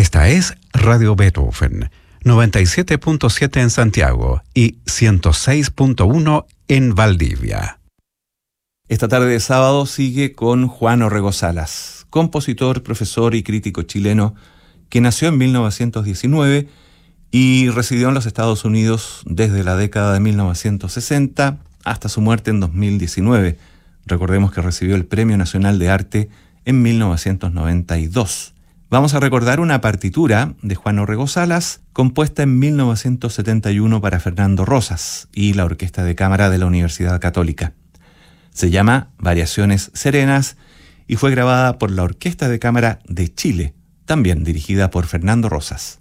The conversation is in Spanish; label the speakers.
Speaker 1: Esta es Radio Beethoven, 97.7 en Santiago y 106.1 en Valdivia.
Speaker 2: Esta tarde de sábado sigue con Juan Orrego Salas, compositor, profesor y crítico chileno que nació en 1919 y residió en los Estados Unidos desde la década de 1960 hasta su muerte en 2019. Recordemos que recibió el Premio Nacional de Arte en 1992. Vamos a recordar una partitura de Juan Orrego Salas, compuesta en 1971 para Fernando Rosas y la Orquesta de Cámara de la Universidad Católica. Se llama Variaciones Serenas y fue grabada por la Orquesta de Cámara de Chile, también dirigida por Fernando Rosas.